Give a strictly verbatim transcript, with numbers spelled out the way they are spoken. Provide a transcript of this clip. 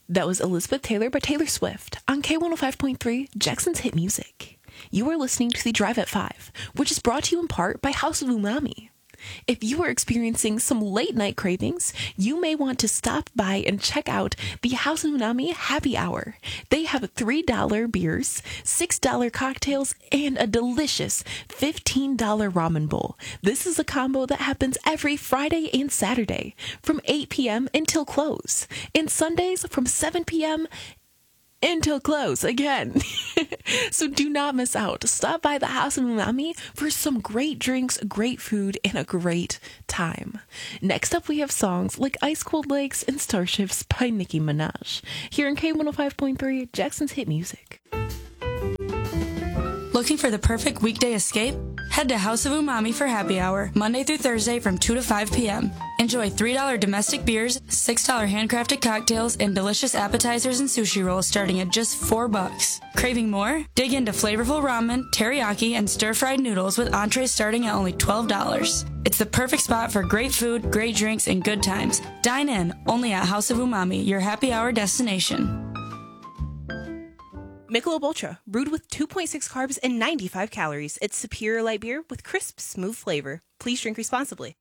That was Elizabeth Taylor by Taylor Swift on K one oh five point three, Jackson's Hit Music. You are listening to The Drive at five, which is brought to you in part by House of Umami. If you are experiencing some late night cravings, you may want to stop by and check out the House of Umami Happy Hour. They have three dollar beers, six dollar cocktails, and a delicious fifteen dollar ramen bowl. This is a combo that happens every Friday and Saturday from eight p.m. until close, and Sundays from seven p.m. until close again. So do not miss out. Stop by the House of Umami for some great drinks, great food, and a great time. Next up, we have songs like Ice Cold Lakes and Starships by Nicki Minaj. Here in K one oh five point three, Jackson's Hit Music. Looking for the perfect weekday escape? Head to House of Umami for happy hour, Monday through Thursday from two to five p.m. Enjoy three dollar domestic beers, six dollar handcrafted cocktails, and delicious appetizers and sushi rolls starting at just four bucks. Craving more? Dig into flavorful ramen, teriyaki, and stir-fried noodles with entrees starting at only twelve dollars. It's the perfect spot for great food, great drinks, and good times. Dine in, only at House of Umami, your happy hour destination. Michelob Ultra, brewed with two point six carbs and ninety-five calories. It's superior light beer with crisp, smooth flavor. Please drink responsibly.